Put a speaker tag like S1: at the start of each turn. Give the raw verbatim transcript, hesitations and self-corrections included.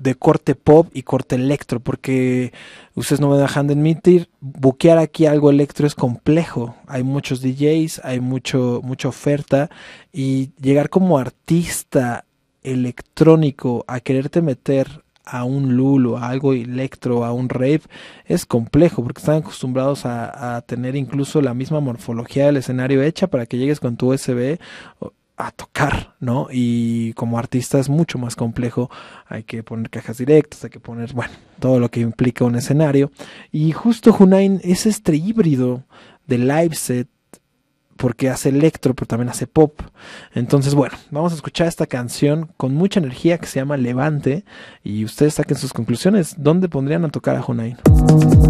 S1: de corte pop y corte electro, porque ustedes no me dejan de admitir, buquear aquí algo electro es complejo. Hay muchos D Js, hay mucho mucha oferta, y llegar como artista electrónico a quererte meter a un lulo, a algo electro, a un rave, es complejo, porque están acostumbrados a, a tener incluso la misma morfología del escenario hecha para que llegues con tu U S B a tocar, ¿no? Y como artista es mucho más complejo. Hay que poner cajas directas, hay que poner, bueno, todo lo que implica un escenario. Y justo Junain es este híbrido de live set, porque hace electro, pero también hace pop. Entonces, bueno, vamos a escuchar esta canción con mucha energía que se llama Levante, y ustedes saquen sus conclusiones. ¿Dónde pondrían a tocar a Junain?